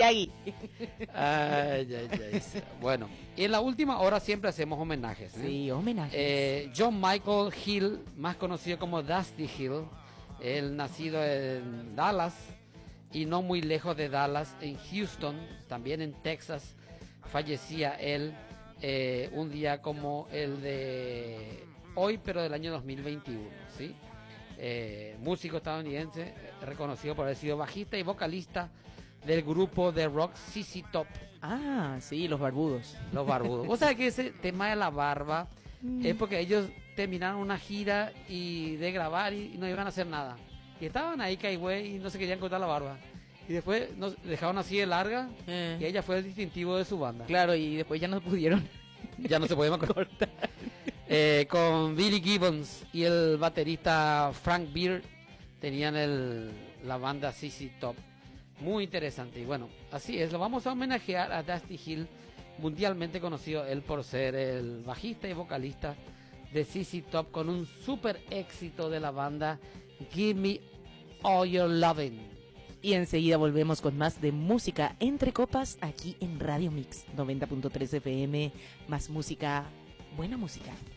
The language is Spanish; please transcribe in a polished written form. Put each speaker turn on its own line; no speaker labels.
Miyagi.
Bueno, y en la última hora siempre hacemos homenajes.
Sí, homenajes.
John Michael Hill, más conocido como Dusty Hill, él nacido en Dallas y no muy lejos de Dallas, en Houston, también en Texas, fallecía él un día como el de hoy, pero del año 2021, ¿sí? Músico estadounidense, reconocido por haber sido bajista y vocalista del grupo de rock ZZ Top.
Ah, sí, los barbudos.
Los barbudos. Vos sabés que ese tema de la barba es porque ellos terminaron una gira y de grabar y no iban a hacer nada. Y estaban ahí, güey, y no se querían cortar la barba. Y después nos dejaron así de larga y ella fue el distintivo de su banda.
Claro, y después ya no pudieron.
Ya no se podía cortar. Con Billy Gibbons y el baterista Frank Beard tenían la banda ZZ Top. Muy interesante. Y bueno, así es, lo vamos a homenajear a Dusty Hill, mundialmente conocido él por ser el bajista y vocalista de ZZ Top, con un super éxito de la banda Give Me All Your Lovin'.
Y enseguida volvemos con más de música entre copas aquí en Radio Mix 90.3 FM. Más música, buena música.